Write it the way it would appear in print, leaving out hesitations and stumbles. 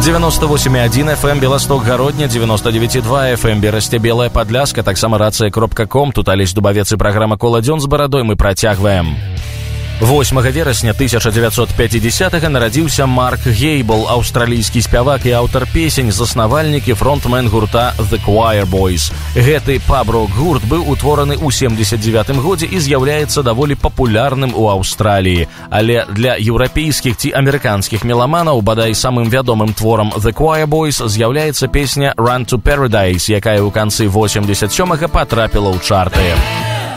98,1 FM Белосток Гародня, 99,2 FM Берасце Белая Падляска, таксама рацыя.ком. Тут Алесь Дубавец і праграма «Кола дзён» з барадой мы працягваем. 8 верасня 1950-го нарадзіўся Марк Гейбл, аўстралійскі спявак і аўтар песень, заснавальнік і фронтмен гурта The Choir Boys. Гэты паб-рок гурт быў утвораны ў 79 годзе і з'яўляецца даволі папулярным у Аўстраліі. Але для еўрапейскіх ці амерыканскіх меламанаў бадай самым вядомым творам The Choir Boys з'яўляецца песня Run to Paradise, якая ў канцы 87-го патрапіла ў чарты.